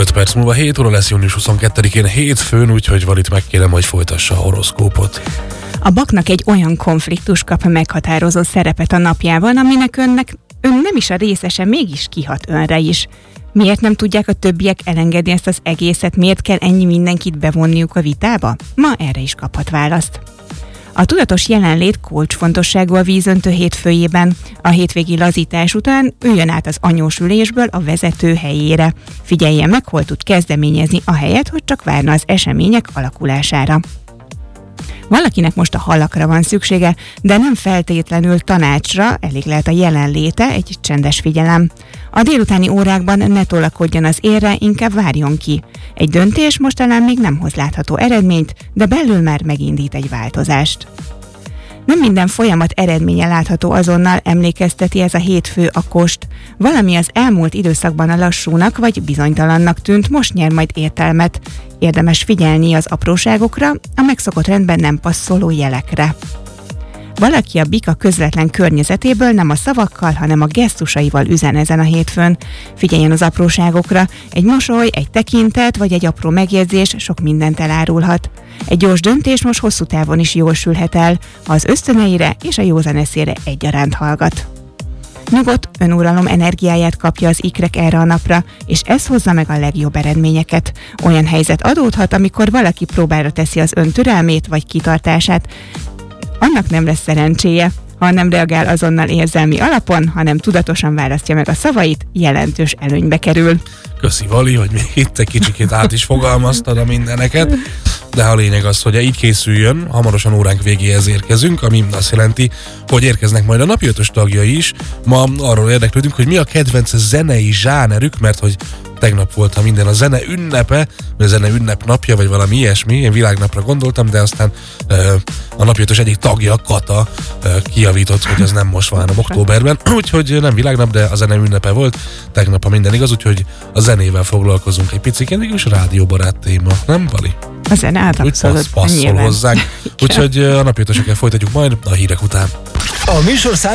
5 perc múlva 7 óra lesz, június 22-én hétfőn, úgyhogy Valit megkérem, hogy folytassa a horoszkópot. A Baknak egy olyan konfliktus kap meghatározó szerepet a napjában, aminek ön nem is a részese, mégis kihat önre is. Miért nem tudják a többiek elengedni ezt az egészet? Miért kell ennyi mindenkit bevonniuk a vitába? Ma erre is kaphat választ. A tudatos jelenlét kulcsfontosságú a vízöntő hétfőjében. A hétvégi lazítás után üljön át az anyós ülésből a vezető helyére. Figyeljen meg, hol tud kezdeményezni a helyet, hogy csak várna az események alakulására. Valakinek most a halakra van szüksége, de nem feltétlenül tanácsra, elég lehet a jelenléte, egy csendes figyelem. A délutáni órákban ne tolakodjon az érre, inkább várjon ki. Egy döntés most talán még nem hoz látható eredményt, de belül már megindít egy változást. Nem minden folyamat eredménye látható azonnal, emlékezteti ez a hétfő a kost. Valami az elmúlt időszakban a lassúnak vagy bizonytalannak tűnt, most nyer majd értelmet. Érdemes figyelni az apróságokra, a megszokott rendben nem passzoló jelekre. Valaki a bika közvetlen környezetéből nem a szavakkal, hanem a gesztusaival üzen ezen a hétfőn. Figyeljen az apróságokra, egy mosoly, egy tekintet vagy egy apró megjegyzés sok mindent elárulhat. Egy gyors döntés most hosszú távon is jól sülhet el, ha az ösztöneire és a józan eszére egyaránt hallgat. Nyugodt, önuralom energiáját kapja az ikrek erre a napra, és ez hozza meg a legjobb eredményeket. Olyan helyzet adódhat, amikor valaki próbára teszi az ön türelmét vagy kitartását. Annak nem lesz szerencséje, ha nem reagál azonnal érzelmi alapon, hanem tudatosan választja meg a szavait, jelentős előnybe kerül. Köszi, Vali, hogy még itt egy kicsikét át is fogalmaztad a mindeneket, de a lényeg az, hogy így készüljön, hamarosan óránk végéhez érkezünk, ami azt jelenti, hogy érkeznek majd a napi 5-ös tagjai is. Ma arról érdeklődünk, hogy mi a kedvenc zenei zsánerük, mert hogy tegnap volt, ha minden a zene ünnepe, vagy a zene ünnepnapja, vagy valami ilyesmi. Én világnapra gondoltam, de aztán a napi 5-ös egyik tagja, Kata, kijavított, hogy ez nem most van, hanem októberben. Úgyhogy nem világnap, de a zene ünnepe volt. Tegnap, ha minden igaz, úgyhogy a zenével foglalkozunk egy picit, mégis rádióbarát téma, nem, Vali? A zene átapszolott. Úgy passzol hozzánk. Úgyhogy a napi 5-ösökkel folytatjuk majd a hírek után. A műsorszám